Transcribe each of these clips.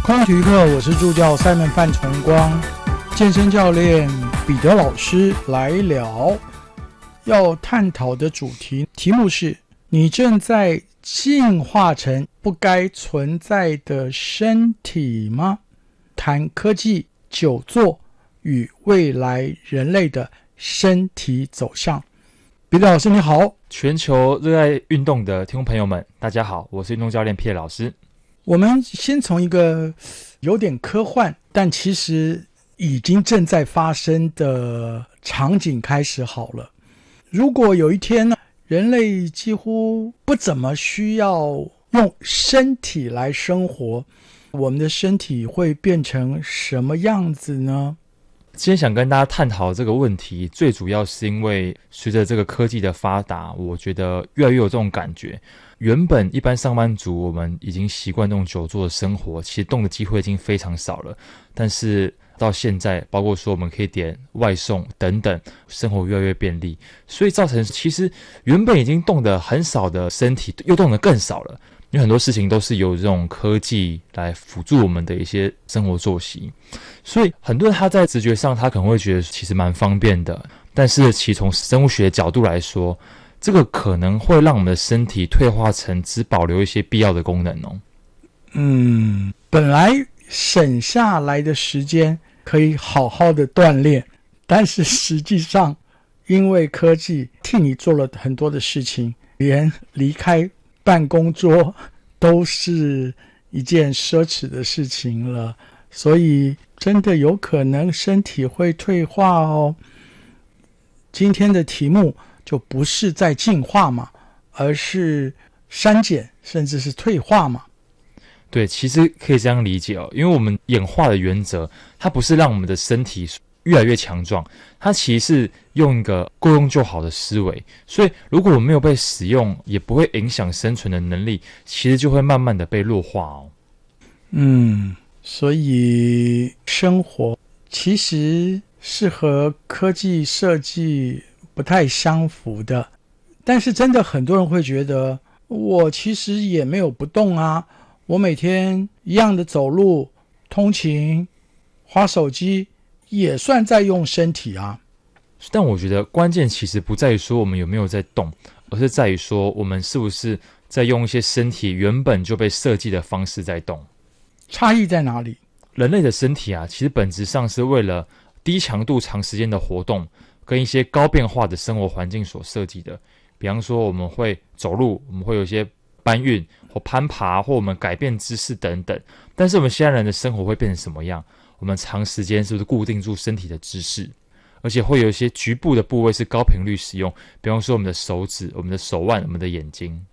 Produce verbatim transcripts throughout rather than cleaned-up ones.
快乐体育课，我是助教塞门范崇光，健身教练彼得老师来聊。要探讨的主题题目是：你正在进化成不该存在的身体吗？谈科技、久坐与未来人类的身体走向。彼得老师你好。 全球热爱运动的听众朋友们大家好，我是运动教练 Peter 老师。 我们先从一个有点科幻但其实已经正在发生的场景开始好了。如果有一天呢，人类几乎不怎么需要用身体来生活，我们的身体会变成什么样子呢？ 今天想跟大家探讨这个问题，最主要是因为随着这个科技的发达，我觉得越来越有这种感觉。原本一般上班族我们已经习惯这种久坐的生活，其实动的机会已经非常少了，但是到现在包括说我们可以点外送等等，生活越来越便利，所以造成其实原本已经动得很少的身体又动得更少了，因为很多事情都是由这种科技来辅助我们的一些生活作息，所以很多人他在直觉上他可能会觉得其实蛮方便的，但是其实从生物学角度来说，这个可能会让我们的身体退化成只保留一些必要的功能哦。 嗯，本来省下来的时间可以好好的锻炼，但是实际上因为科技替你做了很多的事情，连离开办公桌都是一件奢侈的事情了，所以真的有可能身体会退化哦。今天的题目就不是在进化嘛，而是删减甚至是退化嘛。 对，其实可以这样理解哦，因为我们演化的原则，它不是让我们的身体越来越强壮，它其实是用一个够用就好的思维，所以如果我没有被使用，也不会影响生存的能力，其实就会慢慢的被弱化哦。 嗯，所以生活其实是和科技设计不太相符的，但是真的很多人会觉得，我其实也没有不动啊，我每天一样的走路、通勤、滑手机，也算在用身体啊。 但我觉得关键其实不在于说我们有没有在动，而是在于说我们是不是在用一些身体原本就被设计的方式在动。 差异在哪里？ 人类的身体啊，其实本质上是为了低强度长时间的活动跟一些高变化的生活环境所设计的。比方说我们会走路，我们会有一些搬运或攀爬，或我们改变姿势等等，但是我们现在人的生活会变成什么样？我们长时间是不是固定住身体的姿势，而且会有一些局部的部位是高频率使用，比方说我们的手指、我们的手腕、我们的眼睛。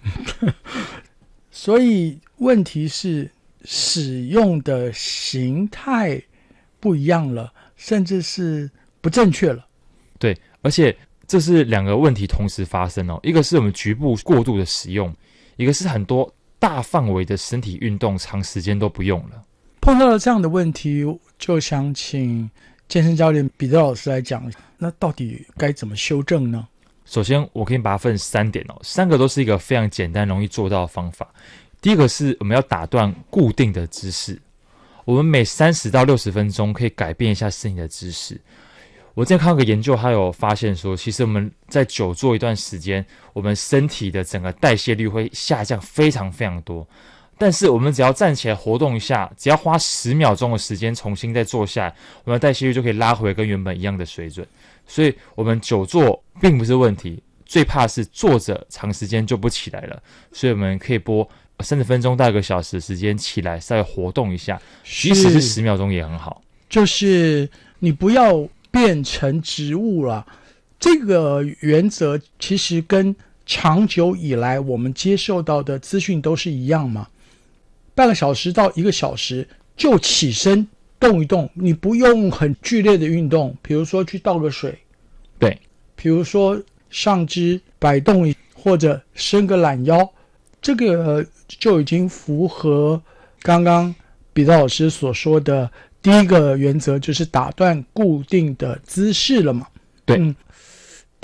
所以问题是使用的形态不一样了，甚至是不正确了。 对，而且这是两个问题同时发生哦，一个是我们局部过度的使用，一个是很多大范围的身体运动长时间都不用了。 碰到了这样的问题，就想请健身教练彼得老师来讲，那到底该怎么修正呢？ 首先我可以把它分三点哦，三个都是一个非常简单容易做到的方法。第一个是我们要打断固定的姿势，我们每三十到六十分钟可以改变一下身体的姿势。我之前看到个研究，他有发现说，其实我们在久坐一段时间，我们身体的整个代谢率会下降非常非常多。但是我们只要站起来活动一下，只要花十秒钟的时间重新再坐下来，我们的代谢率就可以拉回跟原本一样的水准。所以我们久坐并不是问题，最怕是坐着长时间就不起来了。所以我们可以拨三十分钟到一个小时的时间起来稍微活动一下，即使是十秒钟也很好。 就是你不要变成植物了，这个原则其实跟长久以来我们接受到的资讯都是一样嘛。半个小时到一个小时就起身动一动，你不用很剧烈的运动，比如说去倒个水， 对， 比如说上肢摆动或者伸个懒腰，这个就已经符合刚刚彼得老师所说的第一个原则，就是打断固定的姿势了嘛。 对、 嗯，